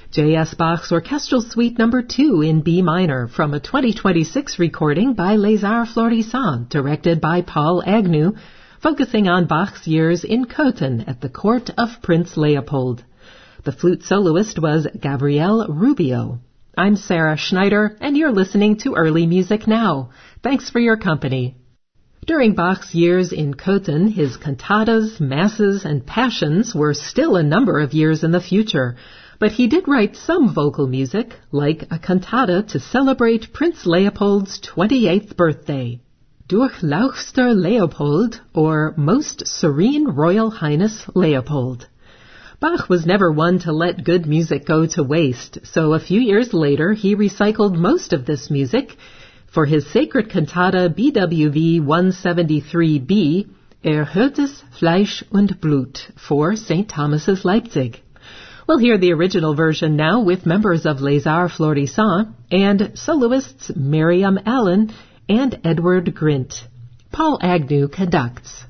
J.S. Bach's Orchestral Suite No. 2 in B minor from a 2026 recording by Les Arts Florissants, directed by Paul Agnew, focusing on Bach's years in Cothen at the court of Prince Leopold. The flute soloist was Gabrielle Rubio. I'm Sarah Schneider, and you're listening to Early Music Now. Thanks for your company. During Bach's years in Cothen, his cantatas, masses, and passions were still a number of years in the future, but he did write some vocal music, like a cantata to celebrate Prince Leopold's 28th birthday. Durchlauchster Leopold, or Most Serene Royal Highness Leopold. Bach was never one to let good music go to waste, so a few years later he recycled most of this music for his sacred cantata BWV 173b, Erhörtes Fleisch und Blut, for St. Thomas's Leipzig. We'll hear the original version now with members of Les Arts Florissants and soloists Miriam Allen and Edward Grint. Paul Agnew conducts.